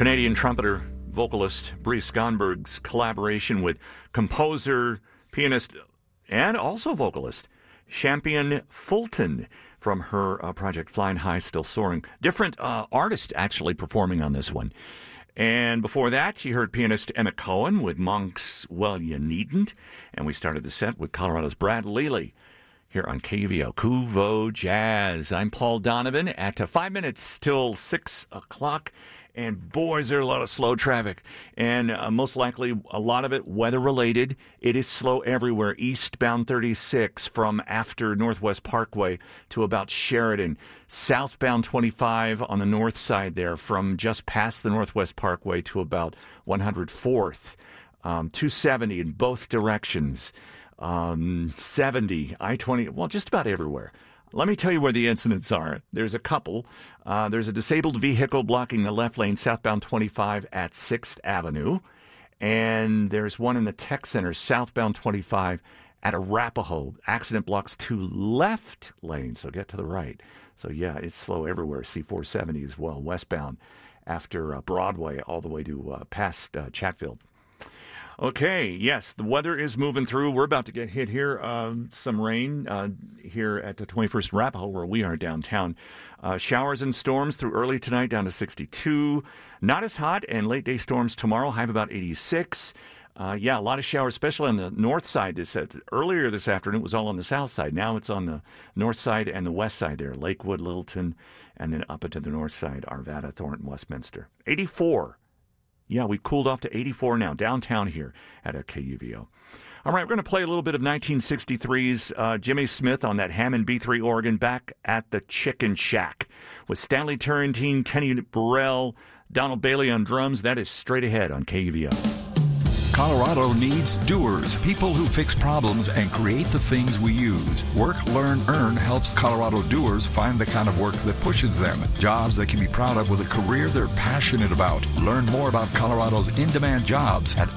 Canadian trumpeter, vocalist Bree Skonberg's collaboration with composer, pianist, and also vocalist Champion Fulton from her project Flying High, Still Soaring. Different artists actually performing on this one. And before that, you heard pianist Emmett Cohen with Monk's Well You Needn't. And we started the set with Colorado's Brad Lely here on KUVO, KUVO Jazz. I'm Paul Donovan at 5 minutes till 6 o'clock. And boy, is there a lot of slow traffic. And most likely, a lot of it weather-related. It is slow everywhere. Eastbound 36 from after Northwest Parkway to about Sheridan. Southbound 25 on the north side there from just past the Northwest Parkway to about 104th. 270 in both directions. 70, I-20, well, just about everywhere. Let me tell you where the incidents are. There's a couple. There's a disabled vehicle blocking the left lane southbound 25 at 6th Avenue. And there's one in the Tech Center southbound 25 at Arapahoe. Accident blocks 2 left lanes, so get to the right. So, yeah, it's slow everywhere. C470 as well, westbound after Broadway all the way to past Chatfield. Okay, yes, the weather is moving through. We're about to get hit here. Some rain here at the 21st Arapahoe, where we are downtown. Showers and storms through early tonight down to 62. Not as hot, and late day storms tomorrow, high of about 86. Yeah, a lot of showers, especially on the north side. Earlier this afternoon, it was all on the south side. Now it's on the north side and the west side there. Lakewood, Littleton, and then up into the north side, Arvada, Thornton, Westminster. 84. Yeah, we cooled off to 84 now, downtown here at KUVO. All right, we're going to play a little bit of 1963's Jimmy Smith on that Hammond B3 organ back at the Chicken Shack with Stanley Turrentine, Kenny Burrell, Donald Bailey on drums. That is straight ahead on KUVO. Colorado needs doers, people who fix problems and create the things we use. Work, Learn, Earn helps Colorado doers find the kind of work that pushes them. Jobs they can be proud of with a career they're passionate about. Learn more about Colorado's in-demand jobs at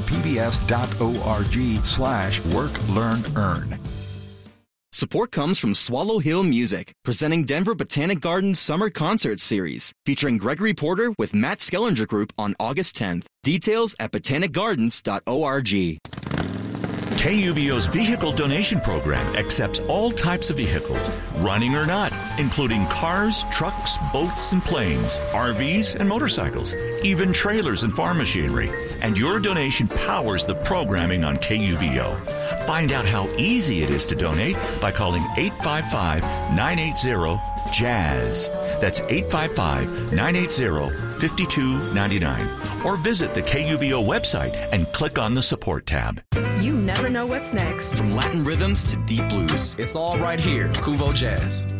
rmpbs.org/Work, Learn, Earn. Support comes from Swallow Hill Music, presenting Denver Botanic Gardens Summer Concert Series, featuring Gregory Porter with Matt Skellinger Group on August 10th. Details at botanicgardens.org. KUVO's vehicle donation program accepts all types of vehicles, running or not, including cars, trucks, boats, and planes, RVs and motorcycles, even trailers and farm machinery. And your donation powers the programming on KUVO. Find out how easy it is to donate by calling 855-980-JAZZ. That's 855-980-5299. Or visit the KUVO website and click on the support tab. You never know what's next. From Latin rhythms to deep blues, it's all right here. KUVO Jazz.